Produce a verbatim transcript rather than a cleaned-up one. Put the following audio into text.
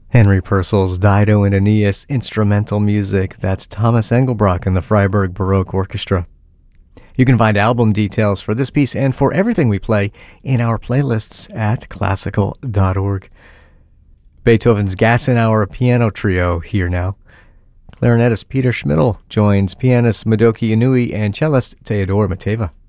Henry Purcell's Dido and Aeneas instrumental music. That's Thomas Engelbrock and the Freiburg Baroque Orchestra. You can find album details for this piece and for everything we play in our playlists at classical dot org. Beethoven's Gassenauer Piano Trio here now. Clarinetist Peter Schmidl joins pianist Madoki Inui and cellist Teodor Mateva.